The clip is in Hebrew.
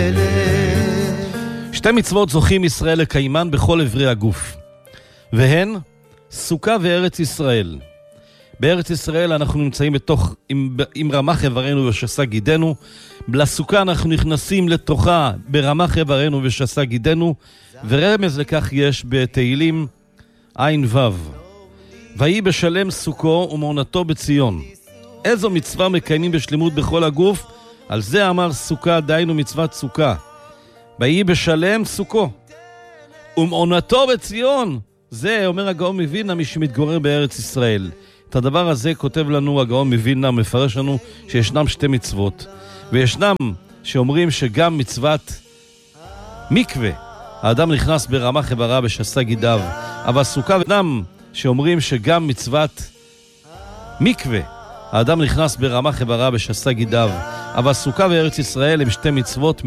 שתי מצוות זוכים ישראל לקיימן בכל עברי הגוף, והן סוכה וארץ ישראל. בארץ ישראל אנחנו נמצאים עם רמ"ח איברנו ושס"ה גידנו. לסוכה אנחנו נכנסים לתוכה ברמ"ח איברנו ושס"ה גידנו, ורמז לכך יש בתהילים עין ו'. ויהי בשלם סוכו ומעונתו בציון. איזו מצווה מקיימים בשלמות בכל הגוף? על זה אמר סוכה, דהיינו מצוות סוכה. ויהי בשלם סוכו ומעונתו בציון. זה אומר הגאון מווילנה, מי שמתגורר בארץ ישראל. את הדבר הזה כותב לנו הגאון מווילנה, מפרש לנו שישנם שתי מצוות, וישנם שאומרים שגם מצוות מקווה, האדם נכנס ברמ"ח איבריו ושס"ה גידיו, אבל סוכה, וישנם שאומרים שגם מצוות מקווה, האדם נכנס ברמ"ח איבריו ושס"ה גידיו, אבל סוכה וארץ ישראל הם שתי מצוות